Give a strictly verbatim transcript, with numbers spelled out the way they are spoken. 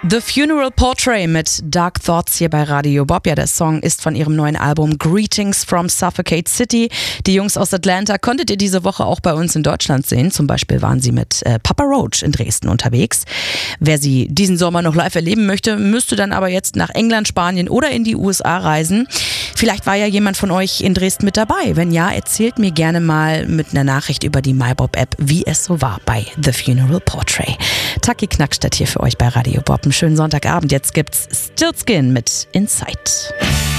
The Funeral Portrait mit Dark Thoughts hier bei Radio Bob. Ja, der Song ist von ihrem neuen Album Greetings from Suffocate City. Die Jungs aus Atlanta konntet ihr diese Woche auch bei uns in Deutschland sehen. Zum Beispiel waren sie mit äh, Papa Roach in Dresden unterwegs. Wer sie diesen Sommer noch live erleben möchte, müsste dann aber jetzt nach England, Spanien oder in die U S A reisen. Vielleicht war ja jemand von euch in Dresden mit dabei. Wenn ja, erzählt mir gerne mal mit einer Nachricht über die MyBob-App, wie es so war bei The Funeral Portrait. Taki Knackstedt hier für euch bei Radio Bob. Einen schönen Sonntagabend. Jetzt gibt's Stiltskin mit Inside.